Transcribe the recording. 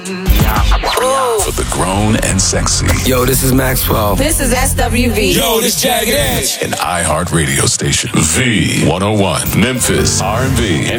For the grown and sexy. Yo, this is Maxwell. This is SWV. Yo, this Jagged Edge. An iHeart radio station. V101. Memphis R&B and